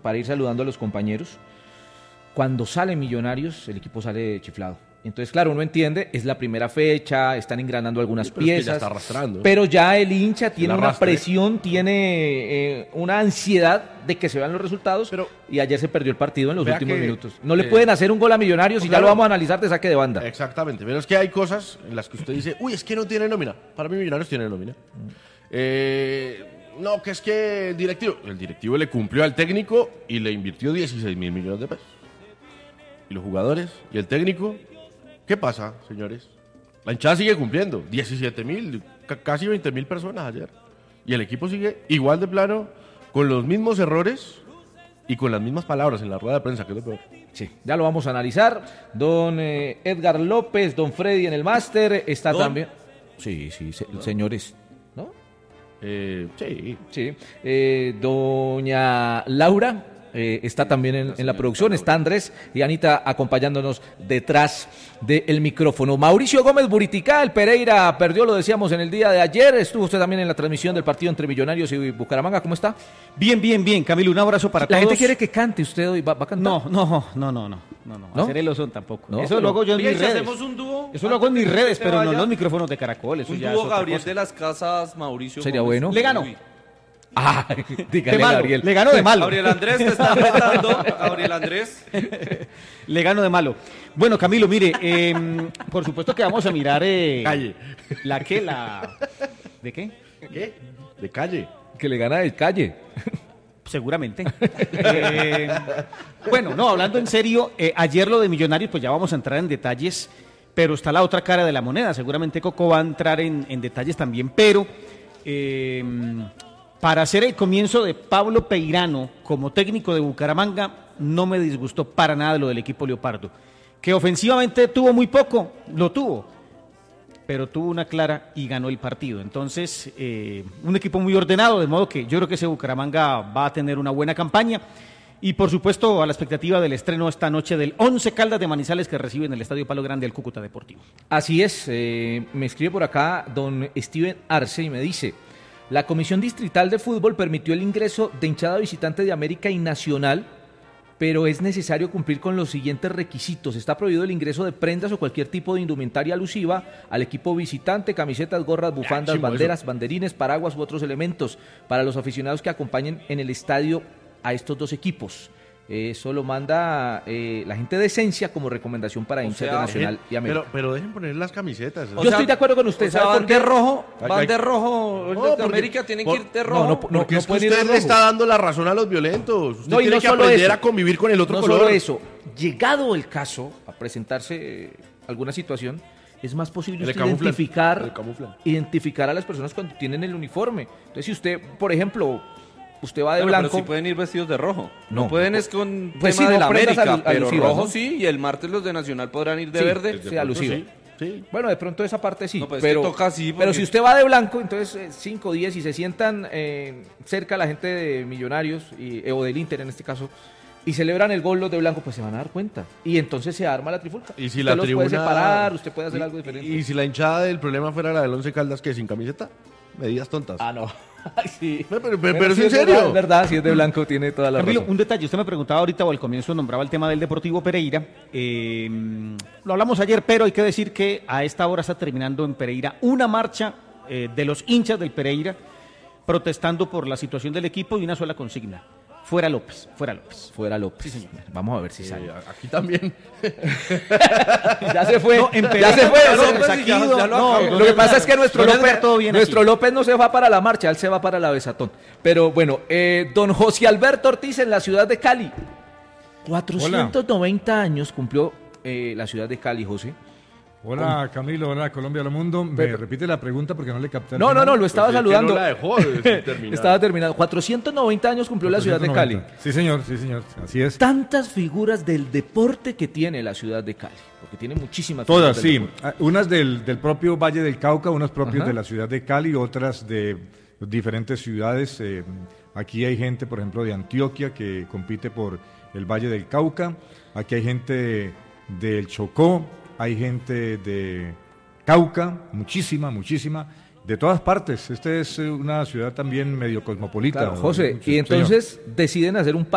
para ir saludando a los compañeros. Cuando sale Millonarios, el equipo sale chiflado. Entonces, claro, uno entiende, es la primera fecha, están engranando algunas piezas. Es que ya está arrastrando. Pero ya el hincha tiene una presión, tiene una ansiedad de que se vean los resultados. Y ayer se perdió el partido en los últimos minutos. No le pueden hacer un gol a Millonarios y ya lo vamos a analizar de saque de banda. Exactamente, pero es que hay cosas en las que usted dice, uy, es que no tiene nómina. Para mí Millonarios tiene nómina. No, que es que el directivo le cumplió al técnico y le invirtió 16.000 millones de pesos. ¿Y los jugadores? ¿Y el técnico? ¿Qué pasa, señores? La hinchada sigue cumpliendo. 17.000, casi 20.000 personas ayer. Y el equipo sigue igual de plano, con los mismos errores y con las mismas palabras en la rueda de prensa, que es lo peor. Sí, ya lo vamos a analizar. Don Edgar López, don Freddy en el máster, está también. Sí, señores. ¿No? Sí. Doña Laura. Está también en la producción, está Andrés y Anita acompañándonos detrás del micrófono. Mauricio Gómez Buriticá, el Pereira perdió, lo decíamos en el día de ayer, estuvo usted también en la transmisión del partido entre Millonarios y Bucaramanga, ¿cómo está? Bien, Camilo, un abrazo para todos. La gente quiere que cante usted hoy, ¿va a cantar? No, hacer el oso tampoco. ¿No? Eso lo hago yo en mis redes. Hacemos un dúo. Eso lo hago en mis redes, pero no en los micrófonos de Caracol. Eso un ya dúo es otra Gabriel cosa. de las Casas, Mauricio Sería Gómez. bueno. Le gano. Dígale, malo, Gabriel. le gano de malo. Gabriel Andrés te está retando. Gabriel Andrés. Le gano de malo. Bueno, Camilo, mire, por supuesto que vamos a mirar... Calle. ¿De qué? ¿Qué? De calle. Que le gana de calle. Seguramente. Bueno, no, hablando en serio, ayer lo de Millonarios, pues ya vamos a entrar en detalles, pero está la otra cara de la moneda. Seguramente Coco va a entrar en detalles también, pero... para hacer el comienzo de Pablo Peirano como técnico de Bucaramanga, no me disgustó para nada lo del equipo Leopardo. Que ofensivamente tuvo muy poco, lo tuvo, pero tuvo una clara y ganó el partido. Entonces, un equipo muy ordenado, de modo que yo creo que ese Bucaramanga va a tener una buena campaña. Y por supuesto, a la expectativa del estreno esta noche del 11 Caldas de Manizales que recibe en el Estadio Palo Grande al Cúcuta Deportivo. Así es, me escribe por acá don Steven Arce y me dice: la Comisión Distrital de Fútbol permitió el ingreso de hinchada visitante de América y Nacional, pero es necesario cumplir con los siguientes requisitos. Está prohibido el ingreso de prendas o cualquier tipo de indumentaria alusiva al equipo visitante, camisetas, gorras, bufandas, banderas, banderines, paraguas u otros elementos para los aficionados que acompañen en el estadio a estos dos equipos. Eso lo manda la gente de Esencia como recomendación para hinchas de Nacional y América. Pero dejen poner las camisetas. Yo estoy de acuerdo con usted. O sea, van de rojo. Los de América tienen que ir de rojo. Porque es que usted le está dando la razón a los violentos. Usted tiene que aprender a convivir con el otro color. No solo eso. Llegado el caso a presentarse alguna situación, es más posible usted identificar a las personas cuando tienen el uniforme. Entonces, si usted, por ejemplo... Usted va de blanco. Pero sí pueden ir vestidos de rojo. No pueden es con pues tema sí, de no la América, pero alusivas, rojo ¿no? sí, y el martes los de Nacional podrán ir de verde. Sí, alusivo. Sí. Bueno, de pronto esa parte sí, No, pues pero, es que toca así porque... pero si usted va de blanco, entonces 5, 10 y se sientan cerca la gente de Millonarios o del Inter en este caso, y celebran el gol los de blanco, pues se van a dar cuenta. Y entonces se arma la trifulca. Y si usted la los tribuna... puede separar, usted puede hacer algo diferente. Y si la hinchada del problema fuera la del Once Caldas, ¿qué? ¿Sin camiseta? Medidas tontas. Ah, no. Ay, sí. Pero es en serio. Es verdad, si es de blanco tiene toda la Camilo, razón. un detalle, usted me preguntaba ahorita o al comienzo nombraba el tema del Deportivo Pereira. Lo hablamos ayer, pero hay que decir que a esta hora está terminando en Pereira una marcha de los hinchas del Pereira protestando por la situación del equipo y una sola consigna: fuera López, fuera López. Fuera López. Sí, señor. Vamos a ver si sale. Aquí también. Ya se fue. No, ya se fue. Lo que pasa es que nuestro López no se va para la marcha, él se va para la Besatón. Pero bueno, don José Alberto Ortiz en la ciudad de Cali. 490 años cumplió la ciudad de Cali, José. Hola Camilo, hola Colombia, hola mundo. ¿Me repite la pregunta porque no le capté? No, lo estaba saludando. No la dejó estaba terminando. 490 años cumplió la ciudad de Cali. Sí, señor, así es. Tantas figuras del deporte que tiene la ciudad de Cali, porque tiene muchísimas todas, figuras. Sí. Unas del propio Valle del Cauca, unas propias de la ciudad de Cali, otras de diferentes ciudades. Aquí hay gente, por ejemplo, de Antioquia que compite por el Valle del Cauca. Aquí hay gente del Chocó. Hay gente de Cauca, muchísima, de todas partes. Esta es una ciudad también medio cosmopolita. Claro, José, y entonces deciden hacer un